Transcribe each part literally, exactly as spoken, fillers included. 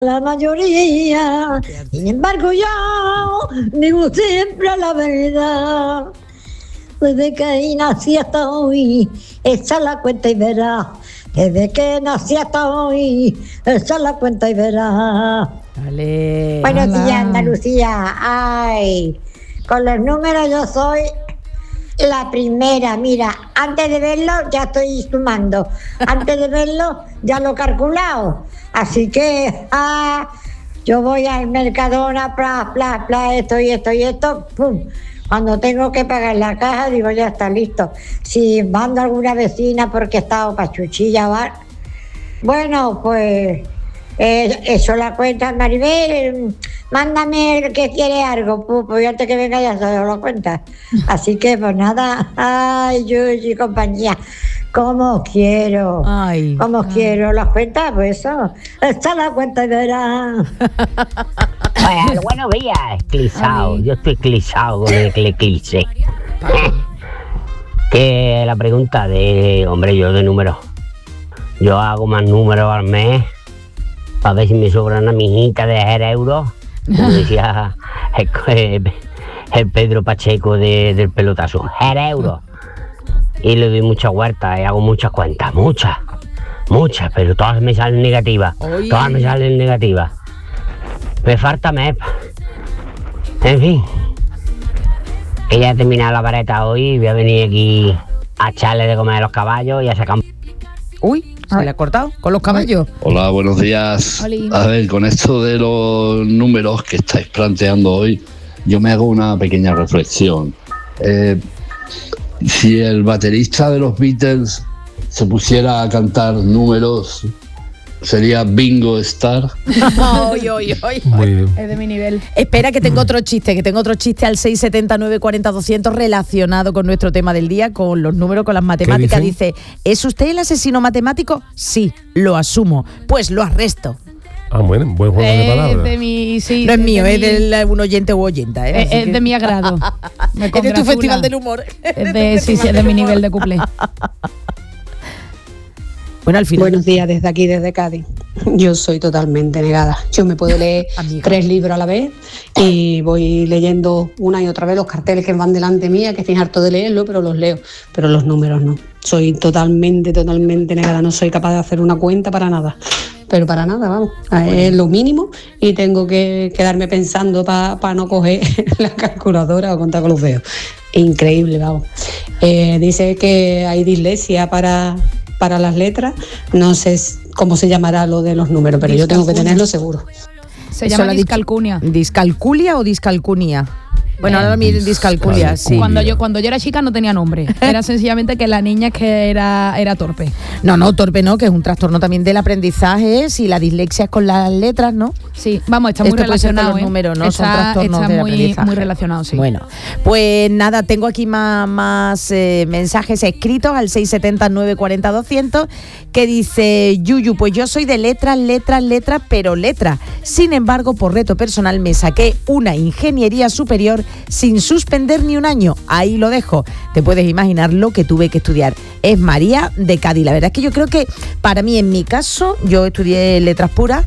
La mayoría, sin embargo yo digo siempre la verdad. Desde que nací hasta hoy, echa la cuenta y verás. Desde que nací hasta hoy, echa la cuenta y verás. Dale. Buenos Hola. días, Andalucía. Ay, con los números yo soy la primera. Mira, antes de verlo ya estoy sumando. Antes de verlo ya lo he calculado. Así que ah, yo voy al Mercadona, bla, bla, bla, esto y esto y esto, pum. Cuando tengo que pagar la caja, digo, ya está listo. Si mando a alguna vecina porque he estado pachuchilla o algo, bueno, pues eh, eso la cuenta, Maribel, mándame el que quiere algo, pues, pues antes que venga ya se lo cuenta. Así que pues nada, ay, Yuyi, compañía, como quiero, Ay, como ay. quiero las cuentas, pues eso, está la cuenta y verá. Bueno, buenos días, eclipsado. Yo estoy eclipsado con el eclipse. Que la pregunta de, hombre, yo de números. Yo hago más números al mes para ver si me sobran a mi hijita de cero euros. Como decía el, el Pedro Pacheco de, del pelotazo. cero euros. Y le doy muchas huertas y hago muchas cuentas. Muchas. Muchas, pero todas me salen negativas. Oye. Todas me salen negativas. Me falta mes. En fin. Que ya he terminado la vareta hoy. Voy a venir aquí a echarle de comer a los caballos y a sacar un... Uy, se le ha cortado con los caballos. Hola, buenos días. Oli. A ver, con esto de los números que estáis planteando hoy, yo me hago una pequeña reflexión. Eh, si el baterista de los Beatles se pusiera a cantar números, sería Bingo Star. Ay, ay, ay. Muy bien. Es de mi nivel. Espera que tengo otro chiste, que tengo otro chiste al seis setenta nueve cuarenta doscientos relacionado con nuestro tema del día, con los números, con las matemáticas. Dice, ¿es usted el asesino matemático? Sí, lo asumo. Pues lo arresto. Ah, bueno, buen juego de Es palabras. de mi, sí, No es de mío, mi- es de un oyente u oyenta. ¿eh? Es, Así es que- de mi agrado. Me Es de tu congratula. festival del humor. Es de, sí, sí, es de mi nivel de cuplé. Bueno, al final. Buenos días desde aquí, desde Cádiz. Yo soy totalmente negada. Yo me puedo leer Amiga. tres libros a la vez y voy leyendo una y otra vez los carteles que van delante mía, que estoy harto de leerlo, pero los leo. Pero los números no. Soy totalmente, totalmente negada. No soy capaz de hacer una cuenta para nada. Pero para nada, vamos. Es lo mínimo y tengo que quedarme pensando para pa no coger la calculadora o contar con los dedos. Increíble, vamos. Eh, dice que hay dislexia para, para las letras. No sé cómo se llamará lo de los números, pero yo tengo que tenerlo seguro. Se Eso llama lo ha dicho- discalcunia. ¿Discalculia o discalcunia? Bueno, ahora mi discalculia, sí. Cuando yo, cuando yo era chica no tenía nombre. Era sencillamente que la niña es que era, era torpe. No, no, torpe no, que es un trastorno también del aprendizaje, si la dislexia es con las letras, ¿no? Sí, vamos, está muy Esto puede ser con relacionado. los ¿eh? números, ¿no? Son Está, trastornos está del muy, aprendizaje. muy relacionado, sí. Bueno, pues nada, tengo aquí más, más eh, mensajes escritos al seis setenta nueve cuarenta doscientos que dice, Yuyu, pues yo soy de letras, letras, letras, pero letras. Sin embargo, por reto personal me saqué una ingeniería superior sin suspender ni un año. Ahí lo dejo. Te puedes imaginar lo que tuve que estudiar. Es María de Cádiz. La verdad es que yo creo que para mí, en mi caso, yo estudié letras puras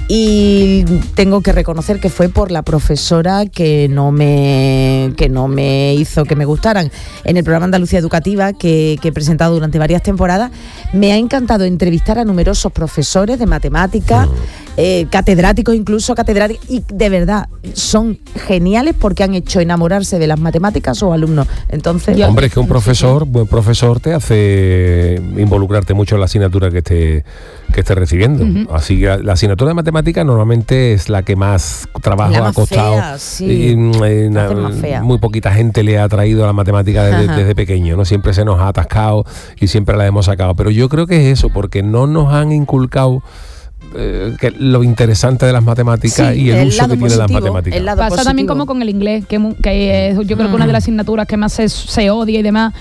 y tengo que reconocer que fue por la profesora que no me, que no me hizo que me gustaran. En el programa Andalucía Educativa que, que he presentado durante varias temporadas, me ha encantado entrevistar a numerosos profesores de matemáticas, eh, catedráticos incluso, catedráticos, y de verdad son geniales porque han hecho enamorarse de las matemáticas a sus alumnos. Entonces, Hombre, es que un profesor, buen profesor, te hace involucrarte mucho en la asignatura que esté, que esté recibiendo. Ujú. Así que la asignatura de matemáticas normalmente es la que más trabajo La ha más costado. fea, sí. Y, mm, eh, La hace na- más fea. muy poquita gente le ha traído a la matemática desde, Ajá. desde pequeño, ¿no? Siempre se nos ha atascado y siempre la hemos sacado. Pero yo creo que es eso, porque no nos han inculcado eh, que lo interesante de las matemáticas Sí, y el, el uso lado que tienen las positivo, matemáticas. el lado Pasa también positivo. como con el inglés, que, mu- que es, yo creo que una de las asignaturas que más se, se odia y demás.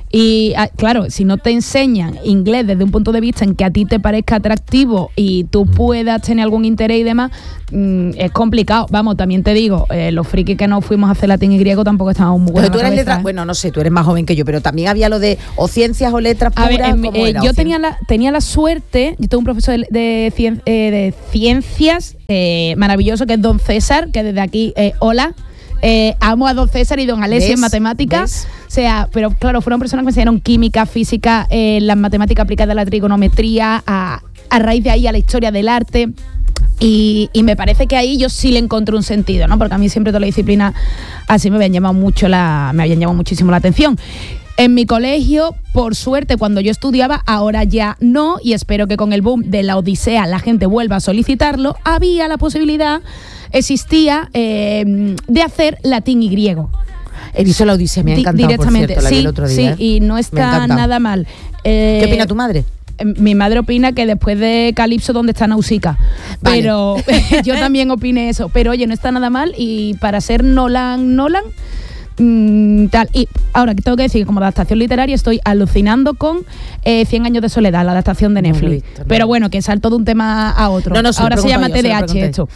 Y ah, claro, si no te enseñan inglés desde un punto de vista en que a ti te parezca atractivo y tú puedas tener algún interés y demás, mmm, es complicado. Vamos, también te digo, eh, los frikis que no fuimos a hacer latín y griego tampoco estábamos muy buenos. Pero tú eres letra, bueno, no sé, tú eres más joven que yo, pero también había lo de o ciencias o letras puras. A ver, en, ¿cómo eh, era? yo tenía la, tenía la suerte, yo tengo un profesor de, de, cien, eh, de ciencias eh, maravilloso, que es don César, que desde aquí, eh, hola. Eh, amo a don César y don Alessio en matemáticas. O sea, pero claro, fueron personas que me enseñaron química, física, eh, las matemáticas aplicadas a la trigonometría, a, a raíz de ahí a la historia del arte. Y, y me parece que ahí yo sí le encontré un sentido, ¿no? Porque a mí siempre toda la disciplina así me habían llamado mucho la, me habían llamado muchísimo la atención. En mi colegio, por suerte, cuando yo estudiaba, ahora ya no, y espero que con el boom de la Odisea la gente vuelva a solicitarlo, había la posibilidad, existía, eh, de hacer latín y griego. He visto la Odisea, me ha encantado, directamente, por cierto, la sí, vi el otro día. sí, ¿eh? y no está nada mal. Eh, ¿Qué opina tu madre? Mi madre opina que después de Calipso, ¿dónde está Nausicaa? Vale. Pero yo también opiné eso. Pero oye, no está nada mal, y para ser Nolan, Nolan, mmm, tal. Y ahora tengo que decir que como adaptación literaria estoy alucinando con eh, cien años de soledad, la adaptación de Netflix. No lo he visto, no. Pero bueno, que salto de un tema a otro. No, no, se ahora se llama yo, se T D A H esto.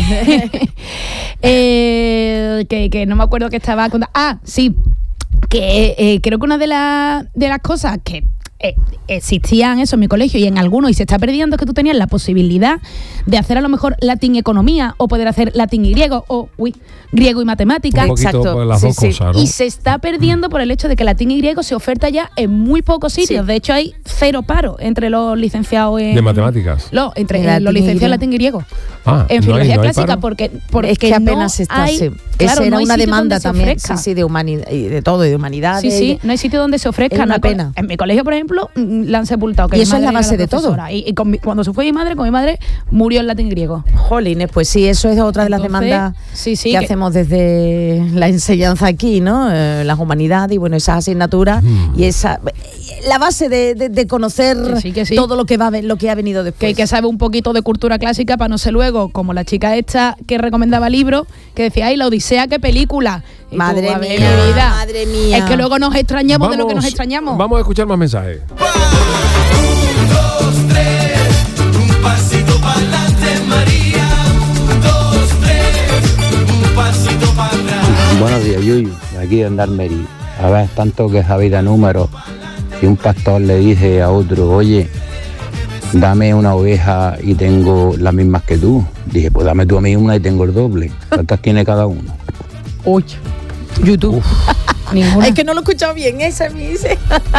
eh, que, que no me acuerdo que estaba contando. Ah, sí. Que eh, creo que una de, la, de las cosas que eh, existían eso en mi colegio y en algunos y se está perdiendo es que tú tenías la posibilidad de hacer a lo mejor latín y economía, o poder hacer latín y griego, o uy, griego y matemáticas. Un poquito, Exacto. pues, las Sí, dos sí. cosas, ¿no? Y se está perdiendo por el hecho de que latín y griego se oferta ya en muy pocos sitios. Sí. De hecho, hay cero paro entre los licenciados en... De matemáticas. No, entre En eh, latín los y licenciados en griego. latín y griego. Ah, En no hay- filología no hay clásica, paro. porque, porque es que apenas no está, hay, sí. claro, Esa era no hay una sitio demanda donde se también, ofrezca. sí, sí, de humanidad y de todo, y de humanidades. Sí, sí, y- no hay sitio donde se ofrezca. Es una no hay- pena. En mi colegio, por ejemplo, mm, la han sepultado. Que Y mi eso es madre la era base de todo. profesora. Y, y con mi- cuando se fue mi madre, con mi madre murió en latín y griego. Jolines, pues sí, eso es otra de las Entonces, demandas sí, sí, que, que- hacemos desde la enseñanza aquí, ¿no? Eh, las humanidades y bueno, esas asignaturas y esa la base de, de- de conocer Que sí, que sí. todo lo que va lo que ha venido después. Que hay que saber un poquito de cultura clásica para no ser luego como la chica esta que recomendaba libros, que decía, ay, la Odisea, qué película. Y tú, Madre a ver, mía, mi vida, madre mía. Es que luego nos extrañamos de lo que nos extrañamos. Vamos a escuchar más mensajes. Un pasito para adelante, María. Un, dos, tres. Un pasito para atrás. Buenos días, Yuyu, de aquí de Andarmeri. A ver, tanto que sabéis de números, y un pastor le dice a otro, oye, dame una oveja y tengo las mismas que tú. Dije, pues dame tú a mí una y tengo el doble. ¿Cuántas tiene cada uno? Uy, YouTube. Ninguna. Es que no lo he escuchado bien, esa me dice.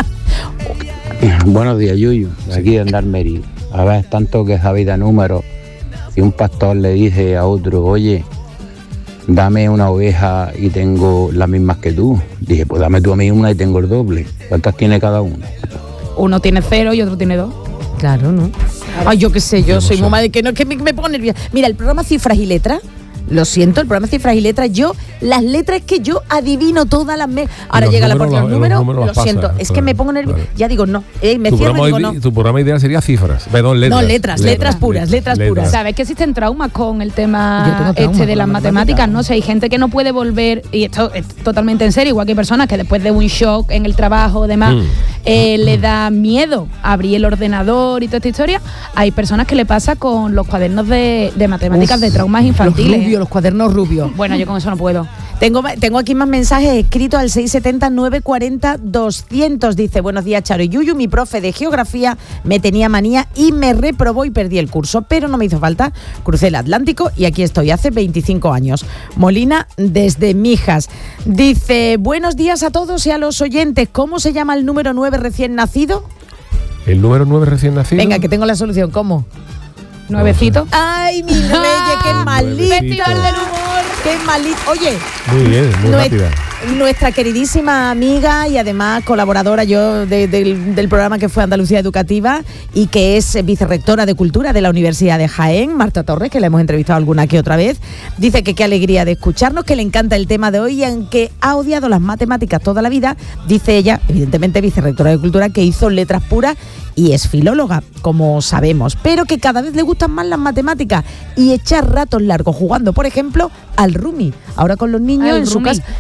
Buenos días, Yuyu, de aquí de Andarmeri. A ver, tanto que sabéis de números, y un pastor le dice a otro, oye, dame una oveja y tengo las mismas que tú. Dije, pues dame tú a mí una y tengo el doble. ¿Cuántas tiene cada uno? Uno tiene cero y otro tiene dos. Claro, ¿no? Ay, yo qué sé, yo, Yo no soy sé. muy madre, que no, que me, me pongo nerviosa. Mira, el programa Cifras y Letras, lo siento, el programa Cifras y Letras, yo, las letras que yo adivino todas las me Ahora los llega la números, parte de los los números, números lo las siento, pasas, es que claro, me pongo nerviosa. claro. Ya digo, no, eh, me Tu cierro y programa, digo ide- no. tu programa ideal sería cifras. Perdón, letras. No, letras, letras puras, letras puras. ¿Sabes que existen traumas con el Yo tema tengo trauma este de con las la matemáticas, matemática. no? O sea, hay gente que no puede volver, y esto es totalmente en serio, igual que hay personas que después de un shock en el trabajo o demás, Mm. eh, le da miedo abrir el ordenador y toda esta historia. Hay personas que le pasa con los cuadernos de, de matemáticas Uf, de traumas infantiles. Los rubios, los cuadernos rubios. Bueno, yo con eso no puedo. Tengo, tengo aquí más mensajes escritos al seis siete cero, nueve cuatro cero, doscientos. Dice, buenos días, Charo y Yuyu, mi profe de geografía me tenía manía y me reprobó y perdí el curso, pero no me hizo falta. Crucé el Atlántico y aquí estoy hace veinticinco años. Molina, desde Mijas. Dice, buenos días a todos y a los oyentes. ¿Cómo se llama el número nueve recién nacido? El número nueve recién nacido. Venga, que tengo la solución. ¿Cómo? Nuevecito. Ay, mi reyes, qué malito. Festival del humor. Qué malito. Oye, Muy bien, muy Nue- rápida. nuestra queridísima amiga y además colaboradora yo de- del, del programa que fue Andalucía Educativa y que es vicerrectora de Cultura de la Universidad de Jaén, Marta Torres, que la hemos entrevistado alguna que otra vez, dice que qué alegría de escucharnos, que le encanta el tema de hoy y aunque ha odiado las matemáticas toda la vida, dice ella, evidentemente vicerrectora de Cultura, que hizo letras puras y es filóloga, como sabemos, pero que cada vez le gustan más las matemáticas y echar ratos largos jugando, por ejemplo, al rumi, ahora con los niños Al en su rumi. casa. Y eso está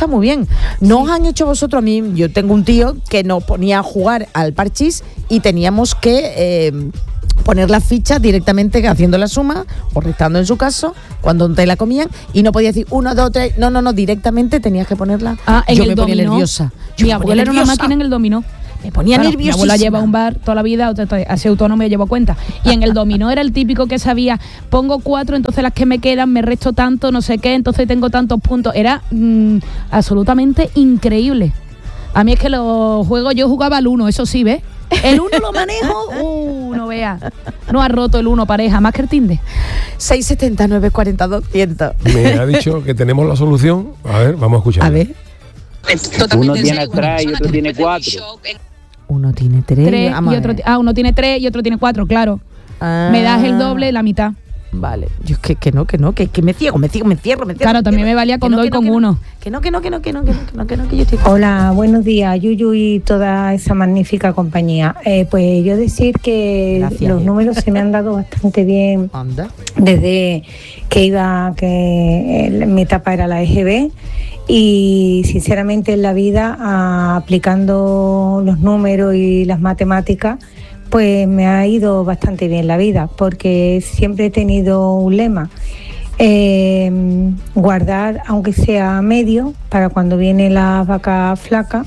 está muy bien. ¿No os han hecho vosotros? A mí, yo tengo un tío que nos ponía a jugar al parchís y teníamos que eh, poner las fichas directamente haciendo la suma o restando en su caso, cuando te la comían, y no podía decir uno, dos, tres, no, no, no, directamente tenías que ponerla. Ah, en yo el me ponía dominó. nerviosa. Yo Mi me abuela era una nerviosa. máquina en el dominó. Me ponía Claro, nerviosísima. Mi abuela lleva un bar toda la vida, hace autónomo y llevo cuenta. Y en el dominó era el típico que sabía, pongo cuatro, entonces las que me quedan me resto tanto, no sé qué, entonces tengo tantos puntos. Era mm, absolutamente increíble. A mí es que los juegos, yo jugaba al uno, eso sí, ¿ves? El uno lo manejo, uh, no veas. No ha roto el uno pareja, más que el Tinder. seis setenta, nueve cuarenta, doscientos. Me ha dicho que tenemos la solución. A ver, vamos a escuchar. A ver. Uno tiene tres y otro tiene cuatro. Uno tiene tres. Tres vamos y a otro, ver. ah, uno tiene tres y otro tiene cuatro, claro. Ah. Me das el doble, la mitad. Vale, yo es que, que no, que no, que, que me ciego, me ciego, me cierro, me cierro. Claro, me también cierro. me valía Que con no, dos y que no, con que no. uno. Que no, que no, que no, que no, que no, que no, que no, que yo estoy... Hola, buenos días, Yuyu y toda esa magnífica compañía. Eh, pues yo decir que Gracias, los eh. números se me han dado bastante bien Anda. desde que iba, que eh, mi etapa era la E G B, y sinceramente en la vida, ah, aplicando los números y las matemáticas, pues me ha ido bastante bien la vida, porque siempre he tenido un lema: eh, guardar aunque sea medio para cuando viene la vaca flaca,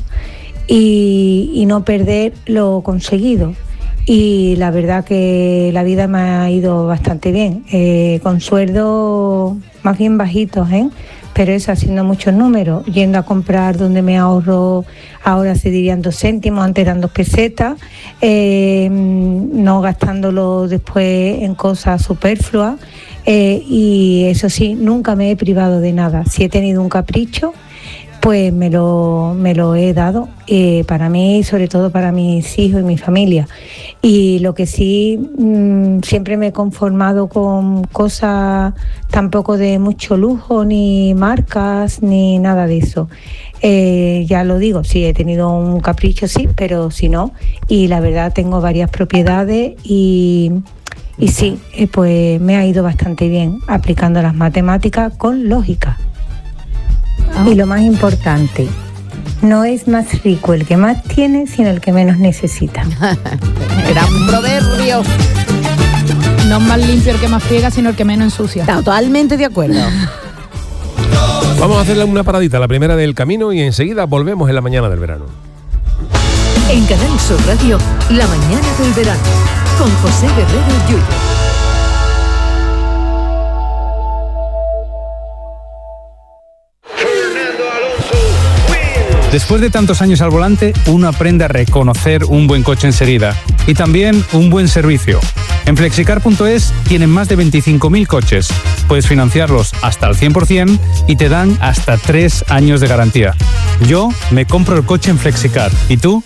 y, y no perder lo conseguido. Y la verdad que la vida me ha ido bastante bien, eh, con sueldos más bien bajitos, ¿eh? Pero eso, haciendo muchos números, yendo a comprar donde me ahorro, ahora se dirían dos céntimos, antes eran dos pesetas, eh, no gastándolo después en cosas superfluas, eh, y eso sí, nunca me he privado de nada. Si he tenido un capricho, pues me lo, me lo he dado, eh, para mí y sobre todo para mis hijos y mi familia. Y lo que sí, mmm, siempre me he conformado con cosas tampoco de mucho lujo, ni marcas, ni nada de eso. Eh, ya lo digo, sí, he tenido un capricho, sí, pero si no, y la verdad tengo varias propiedades y... Y sí, eh, pues me ha ido bastante bien aplicando las matemáticas con lógica. Y lo más importante, no es más rico el que más tiene, sino el que menos necesita. Gran proverbio. No es más limpio el que más friega, sino el que menos ensucia. Totalmente de acuerdo. Vamos a hacerle una paradita, la primera del camino, y enseguida volvemos en la mañana del verano. En Canal Sur Radio, la mañana del verano, con José Guerrero Yuyu. Después de tantos años al volante, uno aprende a reconocer un buen coche enseguida y también un buen servicio. En flexicar punto es tienen más de veinticinco mil coches. Puedes financiarlos hasta el cien por ciento y te dan hasta tres años de garantía. Yo me compro el coche en Flexicar. ¿Y tú?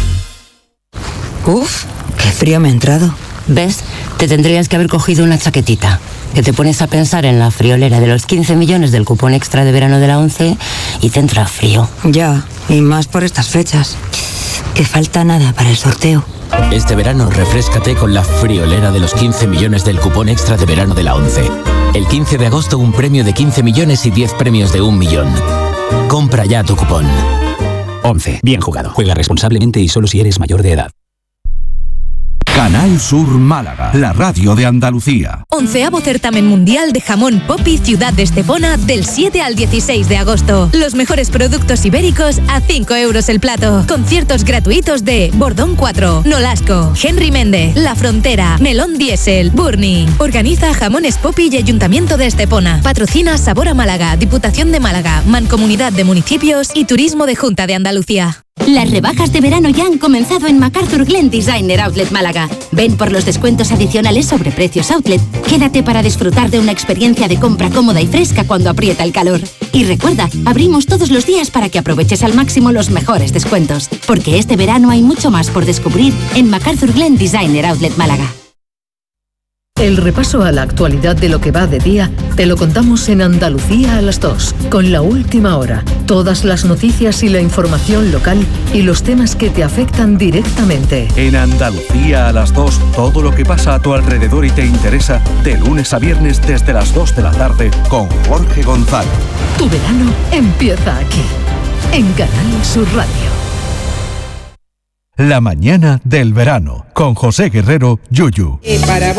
Uf, qué frío me ha entrado. ¿Ves? Te tendrías que haber cogido una chaquetita. Que te pones a pensar en la friolera de los quince millones del cupón extra de verano de la ONCE y te entra frío. Ya, y más por estas fechas. Que falta nada para el sorteo. Este verano refréscate con la friolera de los quince millones del cupón extra de verano de la ONCE. El quince de agosto un premio de quince millones y diez premios de un millón. Compra ya tu cupón. ONCE. Bien jugado. Juega responsablemente y solo si eres mayor de edad. Canal Sur Málaga, la radio de Andalucía. Onceavo certamen mundial de jamón Popi Ciudad de Estepona del siete al dieciséis de agosto. Los mejores productos ibéricos a cinco euros el plato. Conciertos gratuitos de Bordón cuatro, Nolasco, Henry Méndez, La Frontera, Melón Diesel, Burning. Organiza Jamones Popi y Ayuntamiento de Estepona. Patrocina Sabor a Málaga, Diputación de Málaga, Mancomunidad de Municipios y Turismo de Junta de Andalucía. Las rebajas de verano ya han comenzado en MacArthur Glen Designer Outlet Málaga. Ven por los descuentos adicionales sobre precios outlet. Quédate para disfrutar de una experiencia de compra cómoda y fresca cuando aprieta el calor. Y recuerda, abrimos todos los días para que aproveches al máximo los mejores descuentos. Porque este verano hay mucho más por descubrir en MacArthur Glen Designer Outlet Málaga. El repaso a la actualidad de lo que va de día te lo contamos en Andalucía a las dos, con La Última Hora. Todas las noticias y la información local y los temas que te afectan directamente. En Andalucía a las dos, todo lo que pasa a tu alrededor y te interesa, de lunes a viernes desde las dos de la tarde con Jorge González. Tu verano empieza aquí. en Canal Sur Radio. La mañana del verano, con José Guerrero, Yuyu. Y para